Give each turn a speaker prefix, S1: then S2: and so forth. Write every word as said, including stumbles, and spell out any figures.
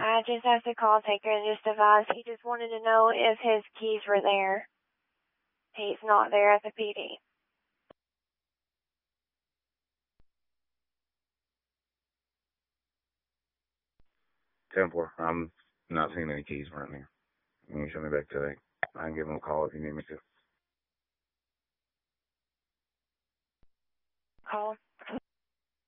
S1: I just asked the call taker and just advised he just wanted to know if his keys were there. He's not there at the P D.
S2: ten four. I'm not seeing any keys around here. Can you show me back today? I can give him a call if you need me to.
S1: Call.